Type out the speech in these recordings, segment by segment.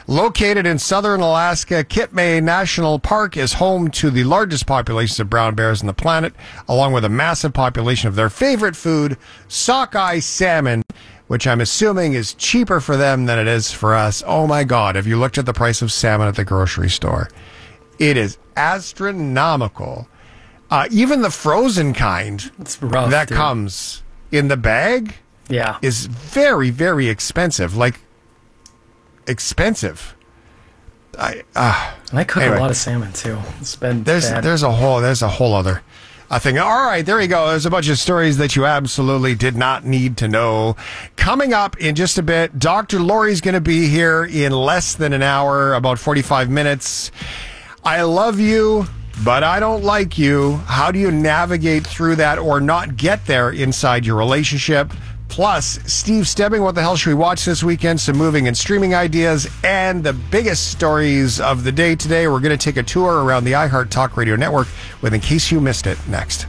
Located in southern Alaska, Kitmai National Park is home to the largest populations of brown bears on the planet, along with a massive population of their favorite food, sockeye salmon, which I'm assuming is cheaper for them than it is for us. Oh my God, have you looked at the price of salmon at the grocery store? It is astronomical. Even the frozen kind that comes in the bag is very, very expensive. Like, expensive. I cook a lot of salmon too. It's been bad. There's a whole other thing. All right, there you go. There's a bunch of stories that you absolutely did not need to know. Coming up in just a bit, Dr. Lori's going to be here in less than an hour, about 45 minutes. I love you, but I don't like you. How do you navigate through that or not get there inside your relationship? Plus, Steve Stebbing, what the hell should we watch this weekend? Some moving and streaming ideas and the biggest stories of the day today. We're going to take a tour around the iHeart Talk Radio Network with In Case You Missed It next.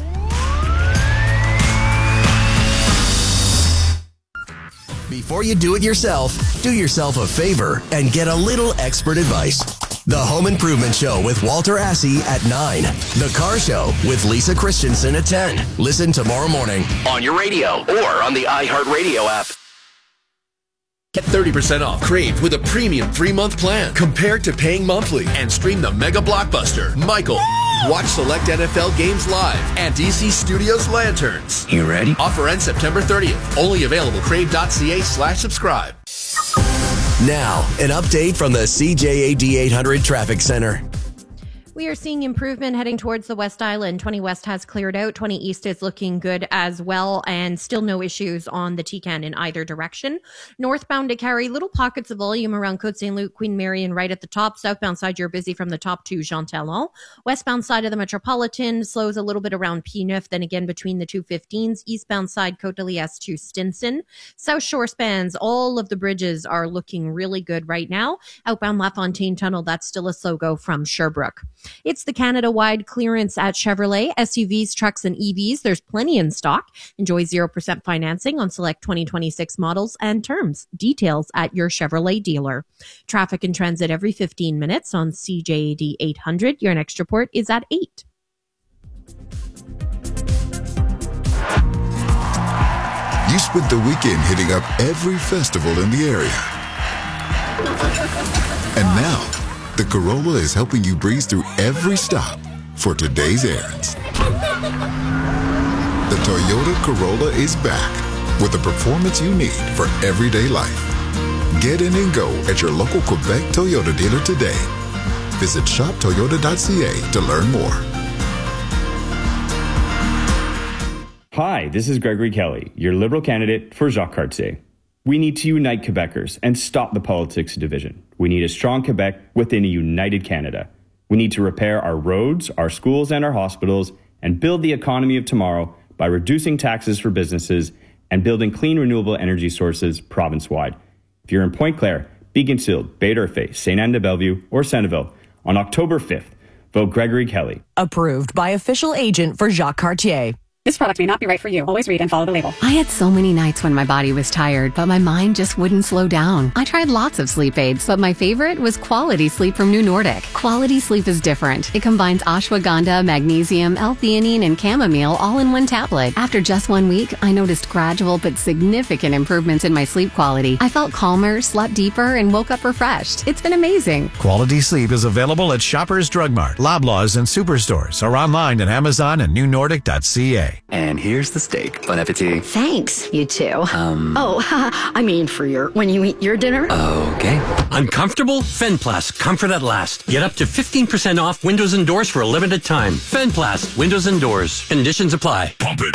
Before you do it yourself, do yourself a favor and get a little expert advice. The Home Improvement Show with Walter Assey at 9. The Car Show with Lisa Christensen at 10. Listen tomorrow morning on your radio or on the iHeartRadio app. Get 30% off Crave with a premium 3-month plan compared to paying monthly and stream the mega blockbuster, Michael. Watch select NFL games live and DC Studios Lanterns. You ready? Offer ends September 30th. Only available crave.ca/subscribe. Now, an update from the CJAD 800 Traffic Center. We are seeing improvement heading towards the West Island. 20 West has cleared out. 20 East is looking good as well, and still no issues on the TCAN in either direction. Northbound to carry little pockets of volume around Côte St. Luc, Queen Mary, and right at the top. Southbound side, you're busy from the top to Jean Talon. Westbound side of the Metropolitan slows a little bit around P9, then again between the 215s. Eastbound side, Côte de Liesse to Stinson. South Shore spans, all of the bridges are looking really good right now. Outbound LaFontaine Tunnel, that's still a slow go from Sherbrooke. It's the Canada-wide clearance at Chevrolet. SUVs, trucks, and EVs. There's plenty in stock. Enjoy 0% financing on select 2026 models and terms. Details at your Chevrolet dealer. Traffic and transit every 15 minutes on CJAD 800. Your next report is at 8. You spent the weekend hitting up every festival in the area. And now, the Corolla is helping you breeze through every stop for today's errands. The Toyota Corolla is back with the performance you need for everyday life. Get in and go at your local Quebec Toyota dealer today. Visit shoptoyota.ca to learn more. Hi, this is Gregory Kelly, your Liberal candidate for Jacques Cartier. We need to unite Quebecers and stop the politics of division. We need a strong Quebec within a united Canada. We need to repair our roads, our schools, and our hospitals, and build the economy of tomorrow by reducing taxes for businesses and building clean renewable energy sources province-wide. If you're in Pointe-Claire, Beaconsfield, Bay-d'Urfé, Sainte-Anne-de-Bellevue, or Centreville, on October 5th, vote Gregory Kelly. Approved by official agent for Jacques Cartier. This product may not be right for you. Always read and follow the label. I had so many nights when my body was tired, but my mind just wouldn't slow down. I tried lots of sleep aids, but my favorite was Quality Sleep from New Nordic. Quality Sleep is different. It combines ashwagandha, magnesium, L-theanine, and chamomile all in one tablet. After just 1 week, I noticed gradual but significant improvements in my sleep quality. I felt calmer, slept deeper, and woke up refreshed. It's been amazing. Quality Sleep is available at Shoppers Drug Mart, Loblaws, and Superstores, or online at Amazon and newnordic.ca. And here's the steak. Bon appetit. Thanks, you too. I mean when you eat your dinner. Okay. Uncomfortable? Fenplast, comfort at last. Get up to 15% off windows and doors for a limited time. Fenplast, windows and doors. Conditions apply. Pump it.